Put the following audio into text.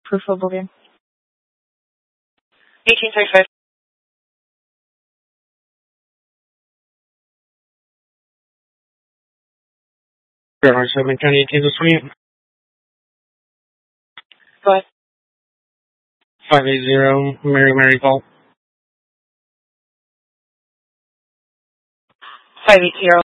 proof of booking. 1835. Fairhurst, Edmond County, 1828. Go ahead. 580 Mary Paul. 580.